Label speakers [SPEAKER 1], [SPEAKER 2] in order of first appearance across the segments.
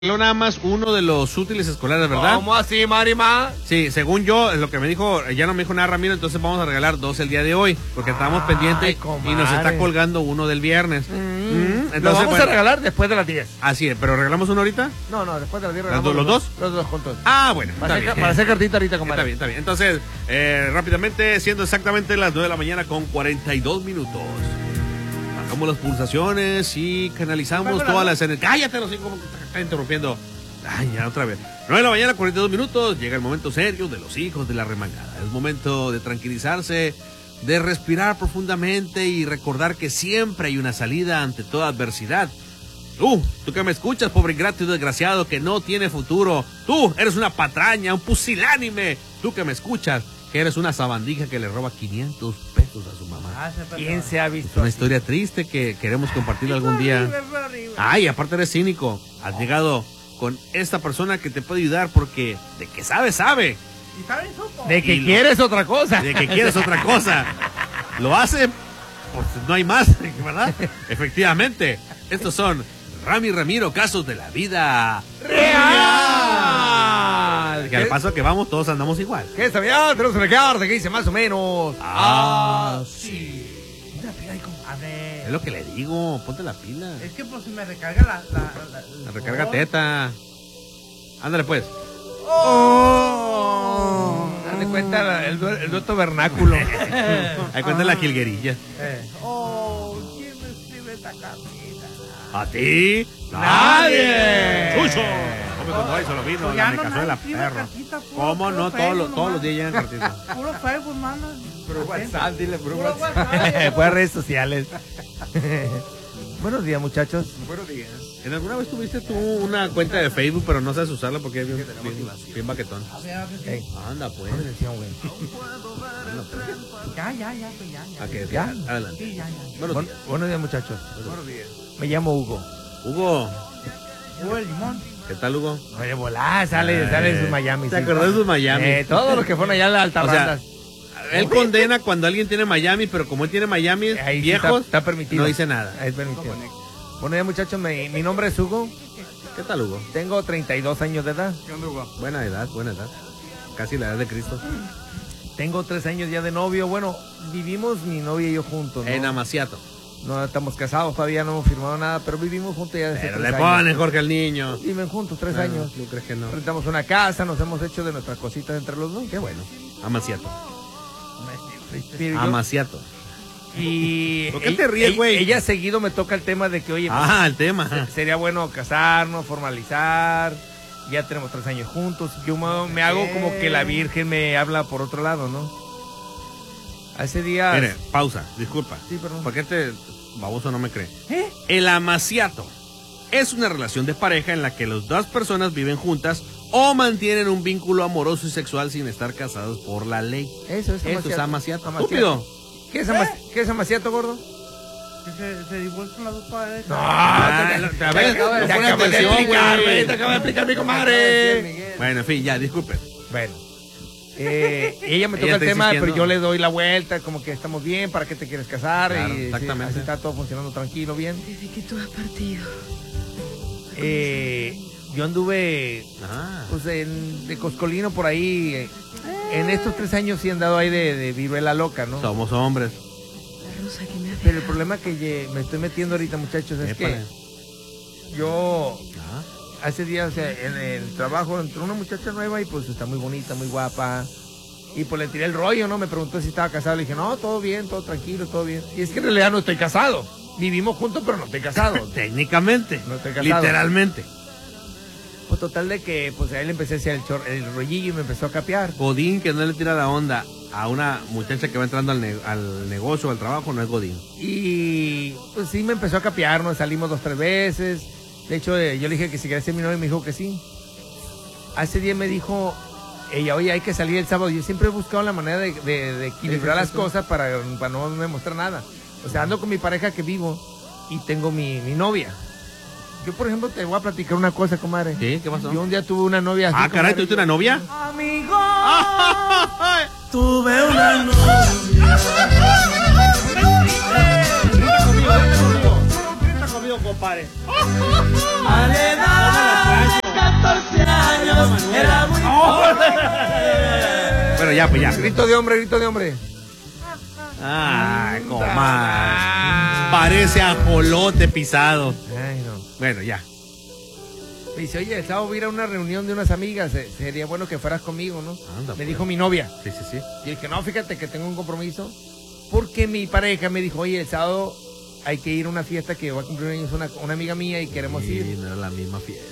[SPEAKER 1] Nada más uno de los útiles escolares, ¿verdad?
[SPEAKER 2] ¿Cómo así, Marima?
[SPEAKER 1] Sí, según yo, lo que me dijo, ya no me dijo nada Ramiro, entonces vamos a regalar 2 el día de hoy, porque estábamos pendientes y nos está colgando uno del viernes.
[SPEAKER 2] Entonces, lo vamos a regalar después de las 10.
[SPEAKER 1] Así es, pero ¿regalamos uno ahorita?
[SPEAKER 2] No, después de las 10 regalamos.
[SPEAKER 1] ¿Los dos?
[SPEAKER 2] Los dos juntos.
[SPEAKER 1] Ah, bueno.
[SPEAKER 2] Para hacer cartita ahorita, compadre.
[SPEAKER 1] Está bien. Entonces, rápidamente, siendo exactamente las 9 de la mañana con 42 minutos. Bajamos las pulsaciones y canalizamos todas las energías. Cállate, los hijos, está interrumpiendo. Ay, ya otra vez. 9 de la mañana, 42 minutos. Llega el momento serio de los hijos de la remangada. Es momento de tranquilizarse, de respirar profundamente y recordar que siempre hay una salida ante toda adversidad. Tú que me escuchas, pobre ingrato y desgraciado que no tiene futuro. Tú eres una patraña, un pusilánime. Tú que me escuchas, que eres una sabandija que le roba 500 pesos a su mamá.
[SPEAKER 2] ¿Quién se ha visto?
[SPEAKER 1] Es una historia triste que queremos compartir algún día. Ay, aparte eres cínico. Has llegado con esta persona que te puede ayudar porque de que sabe.
[SPEAKER 2] De que quieres otra cosa.
[SPEAKER 1] De que quieres otra cosa. Lo hace, pues no hay más, ¿verdad? Efectivamente, estos son Rami y Ramiro, casos de la vida real. Que al paso que vamos, todos andamos igual.
[SPEAKER 2] ¿Qué sabía? Tenemos una carta que dice más o menos.
[SPEAKER 1] Sí.
[SPEAKER 2] Una pila ahí como. A ver.
[SPEAKER 1] Es lo que le digo, ponte la pila.
[SPEAKER 3] Es que pues si me recarga
[SPEAKER 1] la recarga teta. Ándale pues.
[SPEAKER 2] Dale cuenta el dueto vernáculo.
[SPEAKER 1] Ahí cuenta la jilguerilla.
[SPEAKER 3] ¿Quién me escribe esta cartita?
[SPEAKER 1] ¿A ti?
[SPEAKER 2] ¡Nadie!
[SPEAKER 1] ¡Chucho! Hombre, cuando ahí solo vino,
[SPEAKER 3] Pues
[SPEAKER 1] la
[SPEAKER 3] ya
[SPEAKER 1] me
[SPEAKER 3] no
[SPEAKER 1] casó
[SPEAKER 3] nadie
[SPEAKER 1] de la
[SPEAKER 3] escribe
[SPEAKER 1] perra.
[SPEAKER 3] cartita,
[SPEAKER 1] ¿Cómo
[SPEAKER 3] puro
[SPEAKER 1] no?
[SPEAKER 3] Facebook
[SPEAKER 1] Todos los días llegan cartitas.
[SPEAKER 3] Puro Facebook, mano.
[SPEAKER 2] Puro WhatsApp, dile, puro
[SPEAKER 3] Puro
[SPEAKER 2] WhatsApp.
[SPEAKER 3] WhatsApp.
[SPEAKER 2] Puras redes sociales. Buenos días, muchachos.
[SPEAKER 1] Buenos días. ¿En alguna vez tuviste tú una cuenta de Facebook, pero no sabes usarla porque es bien baquetón?
[SPEAKER 3] A ver.
[SPEAKER 2] Hey.
[SPEAKER 1] Anda, pues.
[SPEAKER 3] Ya.
[SPEAKER 1] ¿A qué?
[SPEAKER 2] ¿Ya?
[SPEAKER 1] Adelante.
[SPEAKER 3] Sí, ya.
[SPEAKER 2] Buenos días, muchachos.
[SPEAKER 1] Buenos días.
[SPEAKER 2] Me llamo Hugo.
[SPEAKER 1] Hugo,
[SPEAKER 3] Hugo el limón.
[SPEAKER 1] ¿qué tal, Hugo?
[SPEAKER 2] Oye, volá, sale de sus Miami.
[SPEAKER 1] ¿Te acordás de sus Miami?
[SPEAKER 2] Todos los que fueron allá a las altarrandas.
[SPEAKER 1] Él condena cuando alguien tiene Miami, pero como él tiene Miami
[SPEAKER 2] Ahí
[SPEAKER 1] viejos,
[SPEAKER 2] sí está permitido.
[SPEAKER 1] no dice nada.
[SPEAKER 2] Ahí es permitido. Bueno, ya, muchachos, mi nombre es Hugo.
[SPEAKER 1] ¿Qué tal, Hugo?
[SPEAKER 2] Tengo 32 años de edad.
[SPEAKER 3] ¿Qué onda, Hugo?
[SPEAKER 1] Buena edad. Casi la edad de Cristo.
[SPEAKER 2] Tengo 3 años ya de novio. Bueno, vivimos mi novia y yo juntos, ¿no?
[SPEAKER 1] En Amaciato.
[SPEAKER 2] No estamos casados, todavía no hemos firmado nada, pero vivimos juntos ya desde
[SPEAKER 1] Pero
[SPEAKER 2] 3
[SPEAKER 1] le
[SPEAKER 2] años.
[SPEAKER 1] ponen, Jorge, al niño.
[SPEAKER 2] Viven juntos 3 años.
[SPEAKER 1] ¿Tú crees que no?
[SPEAKER 2] Rentamos una casa, nos hemos hecho de nuestras cositas entre los dos.
[SPEAKER 1] Qué bueno. Amaciato.
[SPEAKER 2] Pero yo-
[SPEAKER 1] Amaciato.
[SPEAKER 2] Y
[SPEAKER 1] ¿Por qué te ríes, güey?
[SPEAKER 2] Ella seguido me toca el tema de que, oye, pues,
[SPEAKER 1] El tema.
[SPEAKER 2] sería bueno casarnos, formalizar. Ya tenemos 3 años juntos. Yo me hago como que la Virgen me habla por otro lado, ¿no? Hace días.
[SPEAKER 1] Mire, pausa, disculpa.
[SPEAKER 2] Sí, perdón.
[SPEAKER 1] ¿Por qué baboso no me cree?
[SPEAKER 2] ¿Eh?
[SPEAKER 1] El amaciato es una relación de pareja en la que las dos personas viven juntas o mantienen un vínculo amoroso y sexual sin estar casados por la ley.
[SPEAKER 2] Eso es
[SPEAKER 1] Eso es amaciato.
[SPEAKER 2] Amaciato.
[SPEAKER 1] Estúpido.
[SPEAKER 2] ¿Qué es amaciato, gordo?
[SPEAKER 3] Que se divorcian las dos parejas.
[SPEAKER 2] Te acabo de explicar mi comadre.
[SPEAKER 1] Bueno, en fin, ya, disculpe.
[SPEAKER 2] Bueno. Ella me toca
[SPEAKER 1] Ella
[SPEAKER 2] el
[SPEAKER 1] está
[SPEAKER 2] tema,
[SPEAKER 1] insistiendo.
[SPEAKER 2] pero yo le doy la vuelta, como que estamos bien, ¿para qué te quieres casar?
[SPEAKER 1] Claro,
[SPEAKER 2] y
[SPEAKER 1] exactamente.
[SPEAKER 2] así está todo funcionando tranquilo, bien.
[SPEAKER 4] Desde que tú has partido.
[SPEAKER 2] Yo anduve pues, de coscolino por ahí. En estos 3 años sí he andado ahí de viruela loca, ¿no?
[SPEAKER 1] Somos hombres.
[SPEAKER 4] La rosa que me ha
[SPEAKER 2] Pero el problema que me estoy metiendo ahorita, muchachos, es
[SPEAKER 1] Épale.
[SPEAKER 2] que yo hace días, o sea, en el trabajo entró una muchacha nueva y pues está muy bonita, muy guapa. Y pues le tiré el rollo, ¿no? Me preguntó si estaba casado. Le dije, no, todo bien, todo tranquilo, todo bien. Y es que en realidad no estoy casado. Vivimos juntos, pero no estoy casado.
[SPEAKER 1] Técnicamente.
[SPEAKER 2] No estoy casado.
[SPEAKER 1] Literalmente.
[SPEAKER 2] Pues total de que pues a él le empecé a hacer el rollillo y me empezó a capear.
[SPEAKER 1] Godín que no le tira la onda a una muchacha que va entrando al negocio o al trabajo no es Godín.
[SPEAKER 2] Y pues sí me empezó a capear, nos salimos 2, 3 veces. De hecho, yo le dije que si quería ser mi novio y me dijo que sí. Hace día me dijo ella, oye, hay que salir el sábado. Yo siempre he buscado la manera de equilibrar las cosas para no demostrar nada. O sea, ando con mi pareja que vivo y tengo mi novia. Yo, por ejemplo, te voy a platicar una cosa, comadre.
[SPEAKER 1] ¿Sí? ¿Qué pasó?
[SPEAKER 2] Yo un día tuve una novia así.
[SPEAKER 1] Caray,
[SPEAKER 2] comadre.
[SPEAKER 1] ¿tuviste una novia?
[SPEAKER 3] Amigo, tuve una novia.
[SPEAKER 1] Grita conmigo, compadre.
[SPEAKER 3] A la edad
[SPEAKER 1] Bueno, ya, pues ya.
[SPEAKER 2] Grito de hombre, grito de hombre.
[SPEAKER 1] Ay, comadre. Parece ajolote pisado.
[SPEAKER 2] Ay, no.
[SPEAKER 1] Bueno, ya.
[SPEAKER 2] Me dice, oye, el sábado voy a ir a una reunión de unas amigas. Sería bueno que fueras conmigo, ¿no?
[SPEAKER 1] Anda,
[SPEAKER 2] Me
[SPEAKER 1] pues.
[SPEAKER 2] dijo mi novia.
[SPEAKER 1] Sí, sí, sí.
[SPEAKER 2] Y dije, no, fíjate que tengo un compromiso. Porque mi pareja me dijo, oye, el sábado hay que ir a una fiesta que va a cumplir años una amiga mía y queremos
[SPEAKER 1] Sí,
[SPEAKER 2] ir.
[SPEAKER 1] no era la misma fiesta.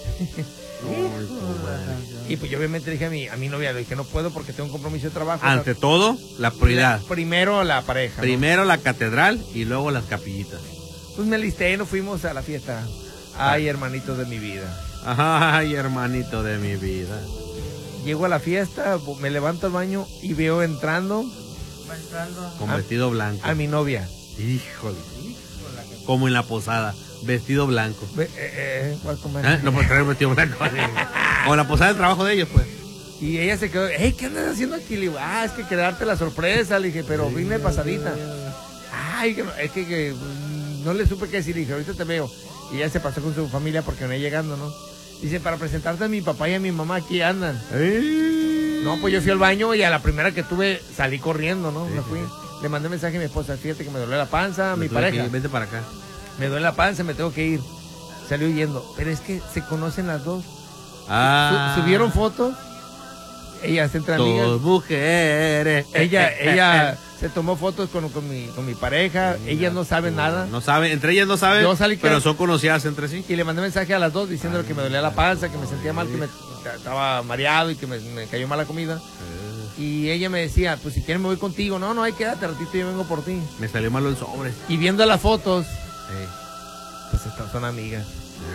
[SPEAKER 1] Ay, comadre.
[SPEAKER 2] Y pues yo obviamente le dije a mi novia, le dije, no puedo porque tengo un compromiso de trabajo.
[SPEAKER 1] Ante todo, la prioridad.
[SPEAKER 2] Primero la pareja. ¿no?
[SPEAKER 1] Primero la catedral y luego las capillitas.
[SPEAKER 2] Pues me alisté y nos fuimos a la fiesta. Ay, hermanito de mi vida.
[SPEAKER 1] Ay, hermanito de mi vida.
[SPEAKER 2] Llego a la fiesta, me levanto al baño y veo entrando
[SPEAKER 1] Con vestido blanco.
[SPEAKER 2] a mi novia.
[SPEAKER 1] Híjole. Como en la posada. Vestido blanco.
[SPEAKER 2] ¿Cuál comadre?
[SPEAKER 1] ¿Eh? No puedo traer vestido blanco. Como en la posada del trabajo de ellos, pues.
[SPEAKER 2] Y ella se quedó, hey, ¿qué andas haciendo aquí? Le digo, es que quería darte la sorpresa. Le dije, pero vine pasadita. Ay, es que no le supe qué decir. Le dije, ahorita te veo. Y ella se pasó con su familia porque venía llegando, ¿no? Dice, para presentarte a mi papá y a mi mamá, aquí andan. No, pues yo fui al baño y a la primera que tuve salí corriendo, ¿no? Me fui. Le mandé mensaje a mi esposa, fíjate que me duele la panza, mi pareja.
[SPEAKER 1] Vente para acá.
[SPEAKER 2] Me duele la panza, me tengo que ir. Salió huyendo. Pero es que se conocen las dos. Subieron fotos. Ellas entre amigas.
[SPEAKER 1] Dos mujeres.
[SPEAKER 2] Ella se tomó fotos con mi pareja. Ellas no saben nada.
[SPEAKER 1] No saben, entre ellas no saben,
[SPEAKER 2] Yo salí
[SPEAKER 1] pero
[SPEAKER 2] que-
[SPEAKER 1] son conocidas entre sí.
[SPEAKER 2] Y le mandé mensaje a las dos diciéndole que me dolía la panza, que me sentía mal, que me estaba mareado y que me cayó mala comida. Y ella me decía, pues si quieres me voy contigo. No, ahí quédate, ratito yo vengo por ti.
[SPEAKER 1] Me salió malo el sobre.
[SPEAKER 2] Y viendo las fotos, pues estas son amigas.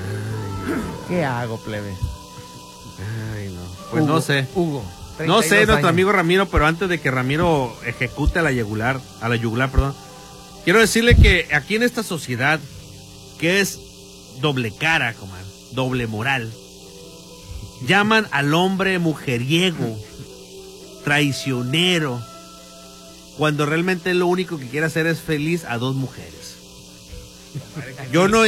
[SPEAKER 2] ¿Qué hago, plebe?
[SPEAKER 1] Ay, no. Pues
[SPEAKER 2] Hugo,
[SPEAKER 1] no sé.
[SPEAKER 2] Hugo.
[SPEAKER 1] No sé,
[SPEAKER 2] 32
[SPEAKER 1] nuestro
[SPEAKER 2] años.
[SPEAKER 1] amigo Ramiro, pero antes de que Ramiro ejecute a la yugular, perdón, quiero decirle que aquí en esta sociedad, que es doble cara, comadre, doble moral, llaman al hombre mujeriego, traicionero, cuando realmente lo único que quiere hacer es feliz a dos mujeres. Yo no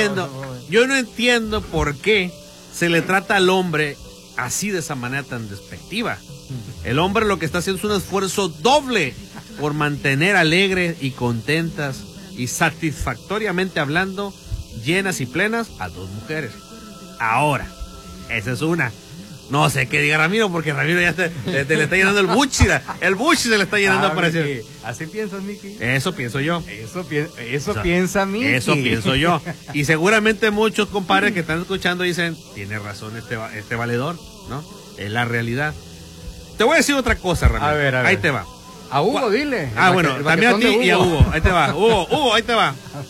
[SPEAKER 1] entiendo por qué se le trata al hombre así, de esa manera tan despectiva. El hombre lo que está haciendo es un esfuerzo doble por mantener alegres y contentas y satisfactoriamente hablando, llenas y plenas a dos mujeres. Ahora, esa es una. No sé qué diga Ramiro, porque Ramiro ya le está llenando el buchi. El buchi se le está llenando para decir.
[SPEAKER 5] Así piensas, Miki.
[SPEAKER 1] Eso pienso yo.
[SPEAKER 5] Eso piensa Miki.
[SPEAKER 1] Eso pienso yo. Y seguramente muchos compadres que están escuchando dicen, tiene razón este valedor, ¿no? Es la realidad. Te voy a decir otra cosa, Ramiro.
[SPEAKER 5] A ver.
[SPEAKER 1] Ahí te va.
[SPEAKER 5] A Hugo, dile.
[SPEAKER 1] Bueno, también a ti y a Hugo. Ahí te va. Hugo, ahí te va.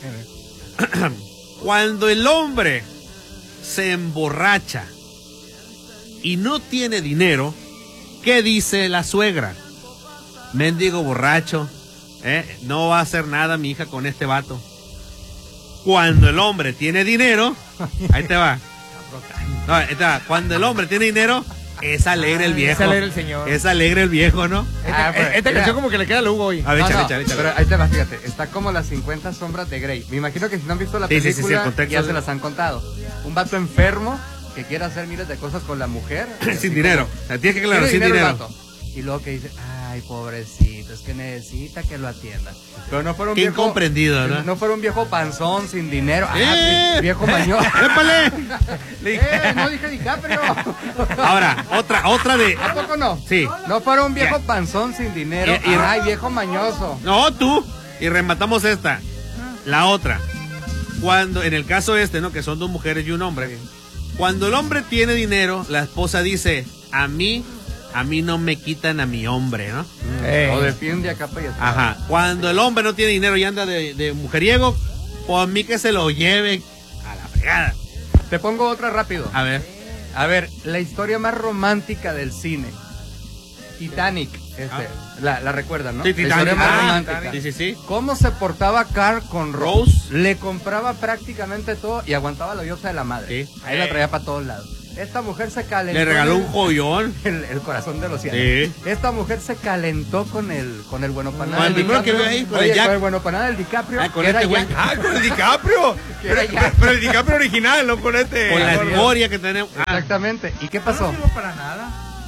[SPEAKER 1] Cuando el hombre se emborracha y no tiene dinero, ¿qué dice la suegra? Mendigo borracho, no va a hacer nada mi hija con este vato. Cuando el hombre tiene dinero, ahí te va. No, ahí te va. Cuando el hombre tiene dinero, es alegre el viejo.
[SPEAKER 2] Es alegre el señor.
[SPEAKER 1] Es alegre el viejo, ¿no?
[SPEAKER 2] Esta canción como que le queda a Hugo hoy.
[SPEAKER 1] A ver,
[SPEAKER 5] No,
[SPEAKER 1] échale.
[SPEAKER 5] pero ahí te va, fíjate. Está como las 50 sombras de Grey. Me imagino que si no han visto la
[SPEAKER 1] Sí,
[SPEAKER 5] película,
[SPEAKER 1] el contexto
[SPEAKER 5] ya
[SPEAKER 1] de-
[SPEAKER 5] se las han contado. Un vato enfermo que quiere hacer miles de cosas con la mujer.
[SPEAKER 1] Sin dinero. O sea, tienes que aclarar, sin
[SPEAKER 5] el
[SPEAKER 1] dinero.
[SPEAKER 5] vato. Y luego que dice, ay, pobrecito, es que necesita que lo atiendan. Pero no fuera un
[SPEAKER 1] Qué
[SPEAKER 5] viejo...
[SPEAKER 1] incomprendido, ¿no?
[SPEAKER 5] No fuera un viejo panzón, sin dinero. Viejo
[SPEAKER 1] mañón.
[SPEAKER 5] mañoso.
[SPEAKER 1] ¡Épale!
[SPEAKER 5] No dije DiCaprio.
[SPEAKER 1] Ahora, otra de...
[SPEAKER 5] ¿A poco no?
[SPEAKER 1] Sí.
[SPEAKER 5] No fuera un viejo panzón sin dinero. Ay, viejo mañoso.
[SPEAKER 1] No, tú. Y rematamos esta. La otra. Cuando, en el caso ¿no? Que son dos mujeres y un hombre. Cuando el hombre tiene dinero, la esposa dice, a mí no me quitan a mi hombre, ¿no?
[SPEAKER 5] Lo defiende a capa y espada.
[SPEAKER 1] Ajá. Cuando el hombre no tiene dinero y anda de mujeriego, por mí que se lo lleve a la fregada.
[SPEAKER 5] Te pongo otra rápido.
[SPEAKER 1] A ver.
[SPEAKER 5] A ver, la historia más romántica del cine. Titanic. La recuerdan, ¿no?
[SPEAKER 1] Sí,
[SPEAKER 5] La
[SPEAKER 1] Titanic.
[SPEAKER 5] historia más romántica.
[SPEAKER 1] Sí.
[SPEAKER 5] ¿Cómo se portaba Carl con
[SPEAKER 1] Rose.
[SPEAKER 5] Le compraba prácticamente todo y aguantaba la diosa de la madre.
[SPEAKER 1] Sí.
[SPEAKER 5] Ahí la traía para todos lados. Esta mujer se calentó.
[SPEAKER 1] Le regaló un joyón.
[SPEAKER 5] El corazón de los cielos.
[SPEAKER 1] Sí.
[SPEAKER 5] Esta mujer se calentó con el bueno panada.
[SPEAKER 1] Con el
[SPEAKER 5] del
[SPEAKER 1] primero que
[SPEAKER 5] DiCaprio.
[SPEAKER 1] veo ahí, con
[SPEAKER 5] Oye,
[SPEAKER 1] el Jack.
[SPEAKER 5] con el bueno panada del DiCaprio.
[SPEAKER 1] Ah, con
[SPEAKER 5] que era
[SPEAKER 1] este güey.
[SPEAKER 5] Jack.
[SPEAKER 2] ¡Ah, con el DiCaprio!
[SPEAKER 5] Que era Jack.
[SPEAKER 2] Pero el DiCaprio original, no con este.
[SPEAKER 1] Con la escoria que tenemos.
[SPEAKER 5] Exactamente. ¿Y qué pasó?
[SPEAKER 3] No sirvo para nada.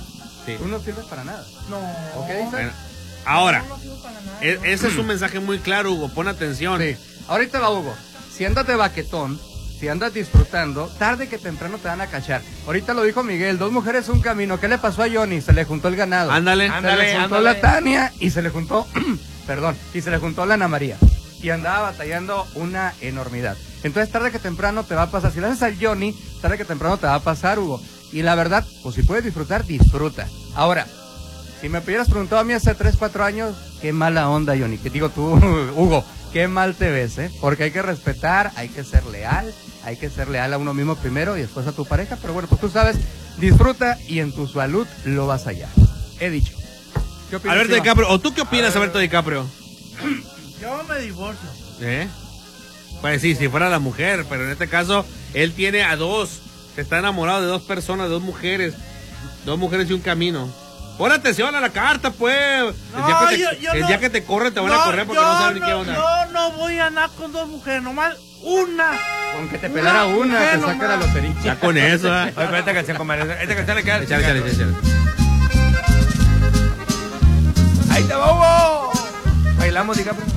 [SPEAKER 1] Sí.
[SPEAKER 5] tú no sirves para nada.
[SPEAKER 3] No.
[SPEAKER 5] ¿O qué dices?
[SPEAKER 1] Bueno, ahora,
[SPEAKER 3] No sirvo para nada.
[SPEAKER 1] ese es un mensaje muy claro, Hugo. Pon atención.
[SPEAKER 5] Sí. Ahorita va, Hugo. Si andas de baquetón, si andas disfrutando, tarde que temprano te van a cachar. Ahorita lo dijo Miguel, 2 mujeres, un camino. ¿Qué le pasó a Johnny? Se le juntó el ganado.
[SPEAKER 1] Ándale.
[SPEAKER 5] Se le juntó la Tania y se le juntó, perdón, y se le juntó la Ana María. Y andaba batallando una enormidad. Entonces, tarde que temprano te va a pasar. Si le haces al Johnny, tarde que temprano te va a pasar, Hugo. Y la verdad, pues si puedes disfrutar, disfruta. Ahora, si me hubieras preguntado a mí hace 3, 4 años, qué mala onda, Johnny. Que digo tú, Hugo, qué mal te ves, ¿eh? Porque hay que respetar, hay que ser leal a uno mismo primero y después a tu pareja. Pero bueno, pues tú sabes, disfruta y en tu salud lo vas allá. He dicho. ¿Qué opinas,
[SPEAKER 1] Alberto
[SPEAKER 5] Iván?
[SPEAKER 1] DiCaprio, ¿o tú qué opinas, Alberto DiCaprio?
[SPEAKER 3] Yo me divorcio.
[SPEAKER 1] Pues sí, si fuera la mujer, pero en este caso, él tiene a 2. Está enamorado de 2 personas, 2 mujeres. 2 mujeres y un camino. Pon atención a la carta, pues.
[SPEAKER 3] No,
[SPEAKER 1] El día que te corren, te van a correr porque no saben ni qué onda.
[SPEAKER 3] Yo no voy a andar con 2 mujeres, nomás una.
[SPEAKER 5] Con que te pelara una, te
[SPEAKER 3] mujer
[SPEAKER 5] saca la
[SPEAKER 3] nomás.
[SPEAKER 5] lotería.
[SPEAKER 1] Ya con eso,
[SPEAKER 2] Oye, pero esta canción, compadre. Esta canción le queda.
[SPEAKER 1] Échale.
[SPEAKER 2] Ahí te va, Hugo. Bailamos, DiCaprio.